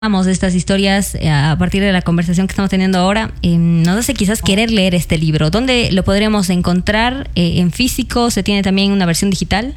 De estas historias a partir de la conversación que estamos teniendo ahora, nos hace quizás querer leer este libro. ¿Dónde lo podremos encontrar? ¿En físico? ¿Se tiene también una versión digital?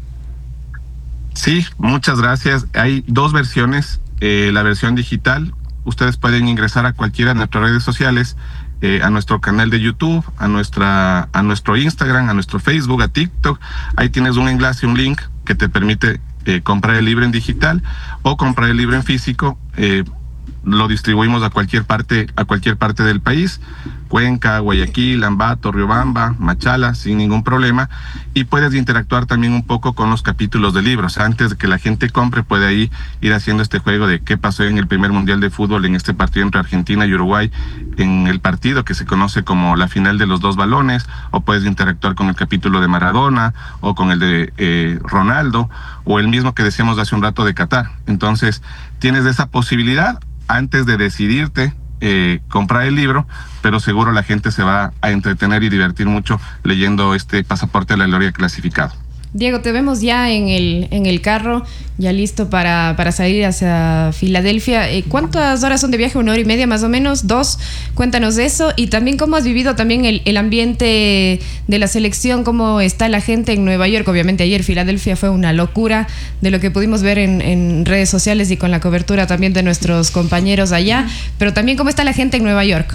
Sí, muchas gracias. Hay dos versiones. La versión digital, ustedes pueden ingresar a cualquiera de nuestras redes sociales, a nuestro canal de YouTube, a nuestro Instagram, a nuestro Facebook, a TikTok. Ahí tienes un enlace, un link que te permite comprar el libro en digital o comprar el libro en físico. Lo distribuimos a cualquier parte del país: Cuenca, Guayaquil, Ambato, Riobamba, Machala, sin ningún problema. Y puedes interactuar también un poco con los capítulos de libros. Antes de que la gente compre, puede ahí ir haciendo este juego de qué pasó en el primer mundial de fútbol, en este partido entre Argentina y Uruguay, en el partido que se conoce como la final de los dos balones, o puedes interactuar con el capítulo de Maradona o con el de Ronaldo, o el mismo que decíamos hace un rato de Qatar. Entonces tienes esa posibilidad antes de decidirte comprar el libro, pero seguro la gente se va a entretener y divertir mucho leyendo este Pasaporte a la Gloria clasificado. Diego, te vemos ya en el carro, ya listo para salir hacia Filadelfia. ¿Cuántas horas son de viaje? ¿1 hora y media más o menos? ¿2? Cuéntanos de eso. Y también cómo has vivido también el ambiente de la selección, cómo está la gente en Nueva York. Obviamente ayer Filadelfia fue una locura de lo que pudimos ver en redes sociales y con la cobertura también de nuestros compañeros allá. Pero también cómo está la gente en Nueva York.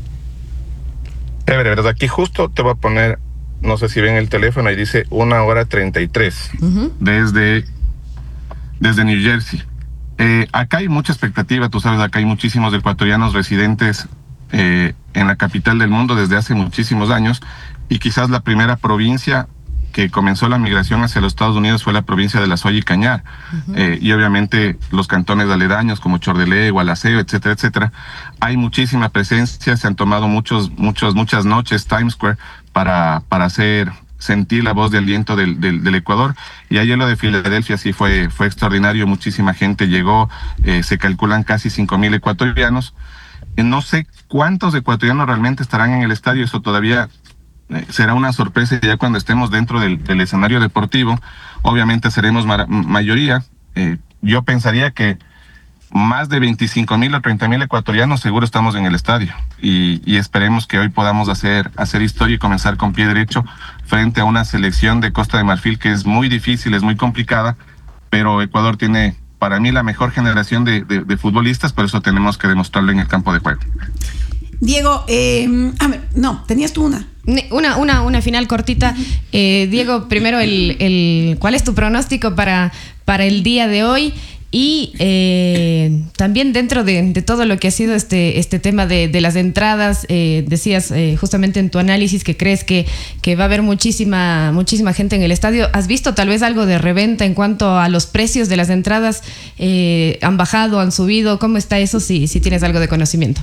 Verdad, aquí justo te voy a poner, no sé si ven el teléfono, y dice 1 hora 33 desde New Jersey. Acá hay mucha expectativa, tú sabes, acá hay muchísimos ecuatorianos residentes en la capital del mundo desde hace muchísimos años, y quizás la primera provincia que comenzó la migración hacia los Estados Unidos fue la provincia de La Suaya y Cañar, y obviamente los cantones aledaños como Chordelé, Gualaceo, etcétera, etcétera. Hay muchísima presencia, se han tomado muchas noches Times Square para hacer sentir la voz de aliento del Ecuador. Y ayer lo de Filadelfia sí fue extraordinario, muchísima gente llegó, se calculan casi 5,000 ecuatorianos. No sé cuántos ecuatorianos realmente estarán en el estadio, eso todavía será una sorpresa ya cuando estemos dentro del escenario deportivo. Obviamente seremos mayoría. Yo pensaría que más de 25,000 o 30,000 ecuatorianos seguro estamos en el estadio, y esperemos que hoy podamos hacer historia y comenzar con pie derecho frente a una selección de Costa de Marfil que es muy difícil, es muy complicada, pero Ecuador tiene para mí la mejor generación de futbolistas, por eso tenemos que demostrarlo en el campo de juego. Diego, tenías tú una final cortita. Diego, primero ¿cuál es tu pronóstico para el día de hoy? Y también dentro de todo lo que ha sido este tema de las entradas, decías justamente en tu análisis que crees que va a haber muchísima gente en el estadio. ¿Has visto tal vez algo de reventa en cuanto a los precios de las entradas? ¿Han bajado, han subido? ¿Cómo está eso si tienes algo de conocimiento?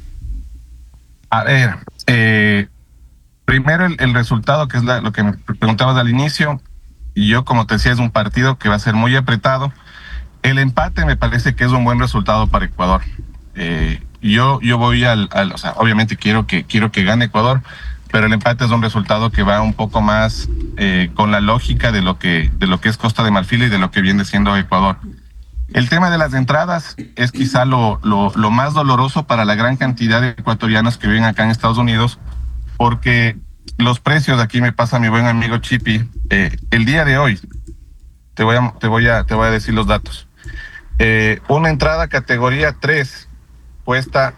A ver, primero el resultado, que es lo que me preguntabas al inicio. Y yo, como te decía, es un partido que va a ser muy apretado. El empate me parece que es un buen resultado para Ecuador. Yo voy o sea, obviamente quiero que gane Ecuador, pero el empate es un resultado que va un poco más con la lógica de lo que es Costa de Marfil y de lo que viene siendo Ecuador. El tema de las entradas es quizá lo más doloroso para la gran cantidad de ecuatorianos que viven acá en Estados Unidos, porque los precios, aquí me pasa mi buen amigo Chipi, el día de hoy, te voy a decir los datos. Una entrada categoría 3 cuesta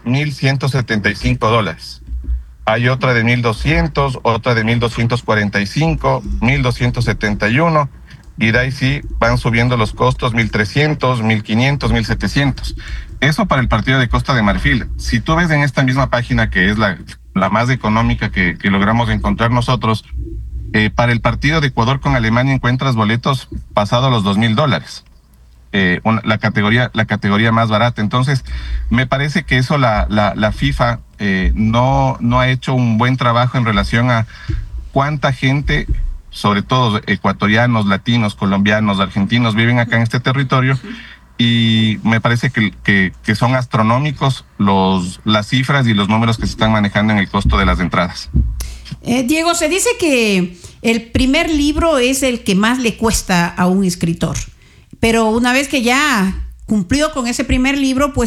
$1,175. Hay otra de 1,200, otra de 1,245, 1,271, y de ahí sí van subiendo los costos, 1,300, 1,500, 1,700. Eso para el partido de Costa de Marfil. Si tú ves en esta misma página, que es la más económica que logramos encontrar nosotros, para el partido de Ecuador con Alemania encuentras boletos pasados los $2,000. La categoría más barata. Entonces me parece que eso la FIFA no ha hecho un buen trabajo en relación a cuánta gente, sobre todo ecuatorianos, latinos, colombianos, argentinos, viven acá en este territorio, y me parece que son astronómicos las cifras y los números que se están manejando en el costo de las entradas. Diego, se dice que el primer libro es el que más le cuesta a un escritor, pero una vez que ya cumplió con ese primer libro, pues